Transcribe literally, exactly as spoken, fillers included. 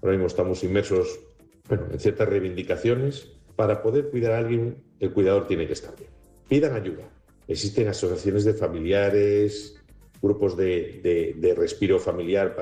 Ahora mismo estamos inmersos, bueno, en ciertas reivindicaciones. Para poder cuidar a alguien, el cuidador tiene que estar bien. Pidan ayuda. Existen asociaciones de familiares, grupos de, de, de respiro familiar